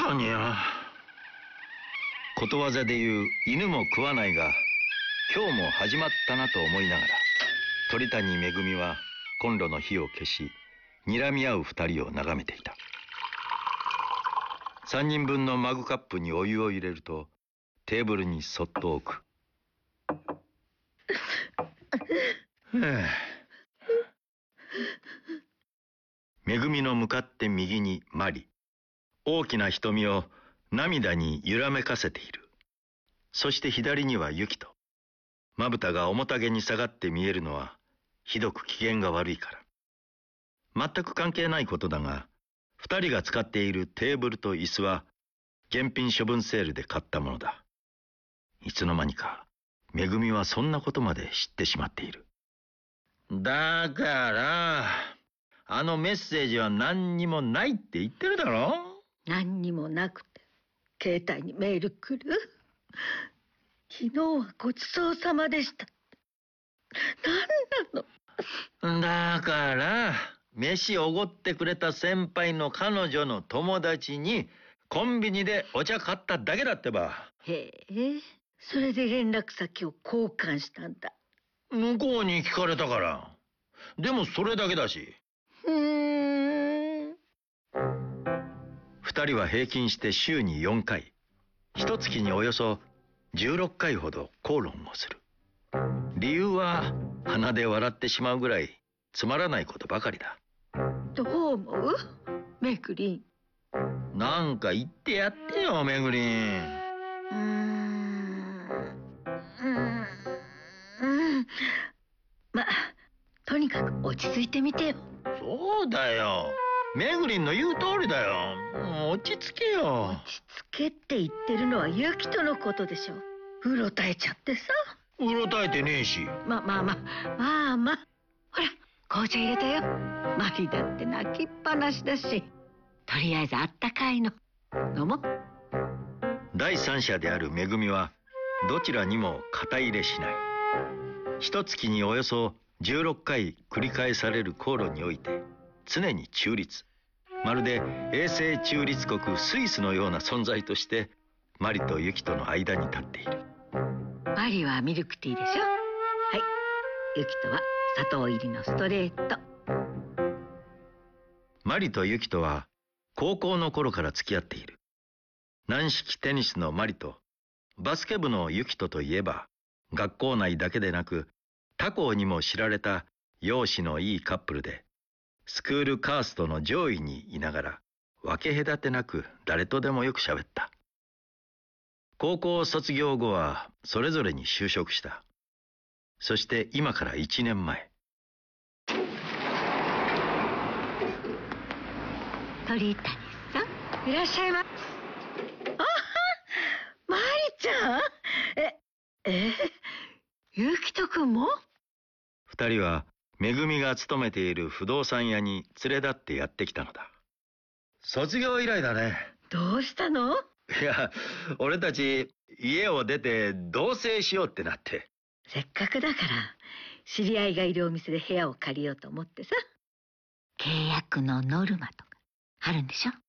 たにゃ。 ことわざで言う犬も食わないが、今日も始まったなと思いながら、鳥谷めぐみはコンロの火を消し、睨み合う二人を眺めていた。3人分のマグカップにお湯を入れると、テーブルにそっと置く。めぐみの向かって右にマリ、大きな瞳を涙に揺らめかせている。そして左にはユキと。まぶたが重たげに下がって見えるのは、ひどく機嫌が悪いから。全く関係ないことだが、二人が使っているテーブルと椅子は、現品処分セールで買ったものだ。いつの間にか、めぐみはそんなことまで知ってしまっている。だから、あのメッセージは何にもないって言ってるだろ？ 何にもなくて、携帯にメール来る？昨日はごちそうさまでした。何なの？ だから、飯おごってくれた先輩の彼女の友達に、コンビニでお茶買っただけだってば。 へえ、それで連絡先を交換したんだ。 向こうに聞かれたから。でもそれだけだし。二人は平均して週に4回、一月におよそ16回ほど口論をする。理由は鼻で笑ってしまうぐらいつまらないことばかりだ。 どう思う？めぐりん。 なんか言ってやってよ、めぐりん。 ま、とにかく落ち着いてみてよ。 そうだよ。めぐりんの言う通りだよ。落ち着けよ。 落ち着けって言ってるのはユキとのことでしょ。うろたえちゃってさ。 うろたえてねえし。 まあ。ほら、紅茶入れたよ。マリだって泣きっぱなしだし。とりあえずあったかいの。飲もう。 第三者であるめぐみは、どちらにも肩入れしない。一月におよそ16回繰り返される口論において、常に中立。まるで永世中立国スイスのような存在として、マリとユキとの間に立っている。 マリはミルクティーでしょ。はい。ユキとは砂糖入りのストレート。 マリとユキとは高校の頃から付き合っている。軟式テニスのマリとバスケ部のユキとといえば、学校内だけでなく他校にも知られた容姿のいいカップルで、スクールカーストの上位にいながら分け隔てなく誰とでもよく喋った。高校卒業後はそれぞれに就職した。そして今から1年前。 鳥谷さん、いらっしゃいま。あは、マリちゃん。ユキト君も？ 二人はめぐみが勤めている不動産屋に連れ立ってやってきたのだ。卒業以来だね。 どうしたの？ いや、俺たち家を出て同棲しようってなって。 せっかくだから知り合いがいるお店で部屋を借りようと思ってさ。契約のノルマとかあるんでしょ？